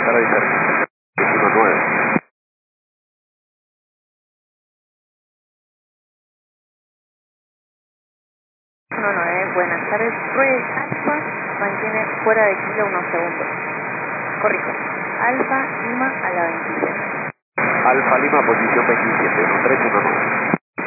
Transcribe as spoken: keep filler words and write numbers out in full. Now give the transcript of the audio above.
estará de servicio. uno nueve. uno nueve, buenas tardes. Royal Alfa mantiene fuera de kilo unos segundos. Corrijo. Alfa Lima a la veintiséis. Alfa Lima, posición veintisiete, uno tres uno nueve.